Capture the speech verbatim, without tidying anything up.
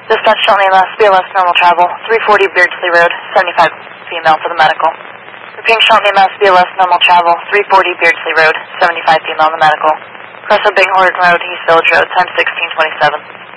Dispatch Shelton E M S, B L S normal travel, three forty Beardsley Road, seventy-five female for the medical. Repeating Shelton E M S, B L S normal travel, three forty Beardsley Road, seventy-five female in the medical. Cresswell Bighorn Road, East Village Road, time sixteen twenty-seven.